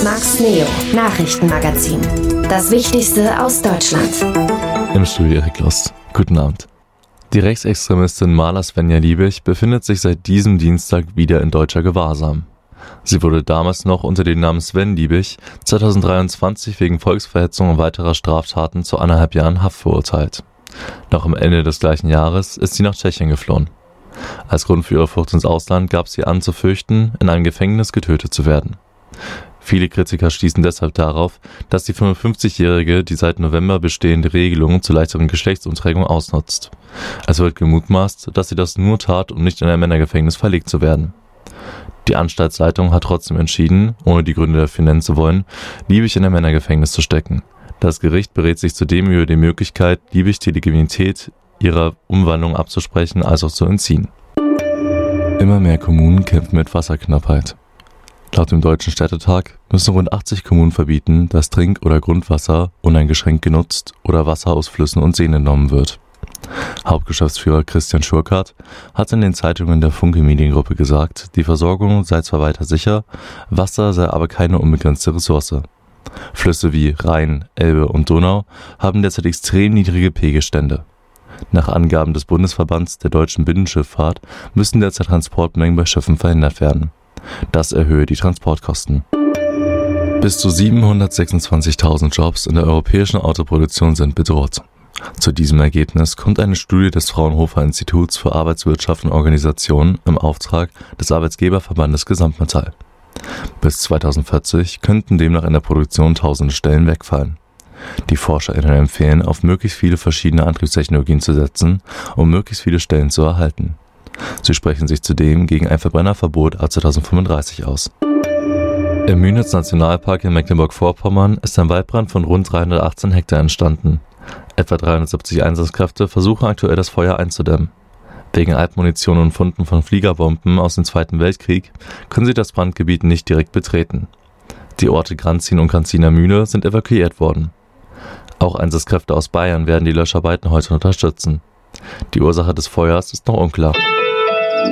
Max Neo, Nachrichtenmagazin. Das Wichtigste aus Deutschland. Im Studio Erik Lost. Guten Abend. Die Rechtsextremistin Marla Svenja Liebig befindet sich seit diesem Dienstag wieder in deutscher Gewahrsam. Sie wurde damals noch unter dem Namen Sven Liebig 2023 wegen Volksverhetzung und weiterer Straftaten zu 1,5 Jahren Haft verurteilt. Noch am Ende des gleichen Jahres ist sie nach Tschechien geflohen. Als Grund für ihre Flucht ins Ausland gab sie an, zu fürchten, in einem Gefängnis getötet zu werden. Viele Kritiker schließen deshalb darauf, dass die 55-Jährige die seit November bestehende Regelung zur leichteren Geschlechtsumträgung ausnutzt. Es wird gemutmaßt, dass sie das nur tat, um nicht in ein Männergefängnis verlegt zu werden. Die Anstaltsleitung hat trotzdem entschieden, ohne die Gründe dafür nennen zu wollen, Liebig in ein Männergefängnis zu stecken. Das Gericht berät sich zudem über die Möglichkeit, Liebig die Legitimität ihrer Umwandlung abzusprechen, als auch zu entziehen. Immer mehr Kommunen kämpfen mit Wasserknappheit. Laut dem Deutschen Städtetag müssen rund 80 Kommunen verbieten, dass Trink- oder Grundwasser uneingeschränkt genutzt oder Wasser aus Flüssen und Seen entnommen wird. Hauptgeschäftsführer Christian Schurkart hat in den Zeitungen der Funke Mediengruppe gesagt, die Versorgung sei zwar weiter sicher, Wasser sei aber keine unbegrenzte Ressource. Flüsse wie Rhein, Elbe und Donau haben derzeit extrem niedrige Pegelstände. Nach Angaben des Bundesverbands der deutschen Binnenschifffahrt müssen derzeit Transportmengen bei Schiffen verhindert werden. Das erhöhe die Transportkosten. Bis zu 726.000 Jobs in der europäischen Autoproduktion sind bedroht. Zu diesem Ergebnis kommt eine Studie des Fraunhofer Instituts für Arbeitswirtschaft und Organisation im Auftrag des Arbeitgeberverbandes Gesamtmetall. Bis 2040 könnten demnach in der Produktion tausende Stellen wegfallen. Die ForscherInnen empfehlen, auf möglichst viele verschiedene Antriebstechnologien zu setzen, um möglichst viele Stellen zu erhalten. Sie sprechen sich zudem gegen ein Verbrennerverbot ab 2035 aus. Im Münitz-Nationalpark in Mecklenburg-Vorpommern ist ein Waldbrand von rund 318 Hektar entstanden. Etwa 370 Einsatzkräfte versuchen aktuell, das Feuer einzudämmen. Wegen Altmunition und Funden von Fliegerbomben aus dem Zweiten Weltkrieg können sie das Brandgebiet nicht direkt betreten. Die Orte Granzin und Granziner Mühle sind evakuiert worden. Auch Einsatzkräfte aus Bayern werden die Löscharbeiten heute unterstützen. Die Ursache des Feuers ist noch unklar.